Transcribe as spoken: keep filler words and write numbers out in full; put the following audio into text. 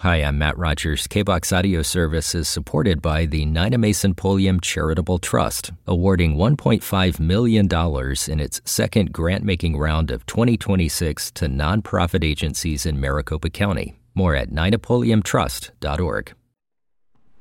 Hi, I'm Matt Rogers. K B O X Audio Service is supported by the Nina Mason Pulliam Charitable Trust, awarding one point five million dollars in its second grant-making round of twenty twenty-six to nonprofit agencies in Maricopa County. More at nina pulliam trust dot org.